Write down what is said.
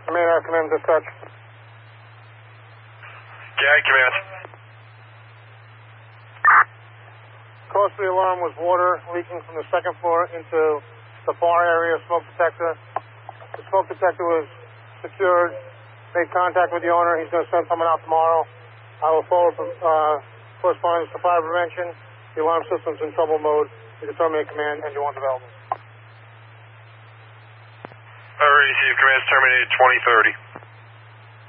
Command dispatch. Yeah, command. Cause for the alarm was water leaking from the second floor into the far area smoke detector. The smoke detector was secured. Made contact with the owner. He's going to send someone out tomorrow. I will forward correspondence to fire prevention. The alarm system's in trouble mode. You can terminate command. Engine 1 development. Received. Command's terminated 2030.